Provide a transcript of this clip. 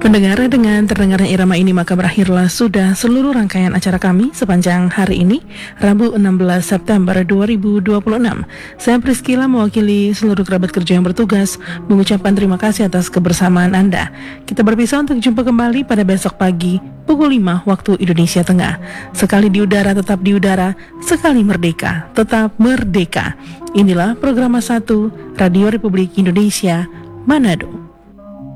Pendengar, dengan terdengarnya irama ini maka berakhirlah sudah seluruh rangkaian acara kami sepanjang hari ini, Rabu 16 September 2026. Saya Priscila mewakili seluruh kerabat kerja yang bertugas mengucapkan terima kasih atas kebersamaan Anda. Kita berpisah untuk jumpa kembali pada besok pagi pukul 5 waktu Indonesia Tengah. Sekali di udara tetap di udara, sekali merdeka tetap merdeka. Inilah program 1 Radio Republik Indonesia, Manado.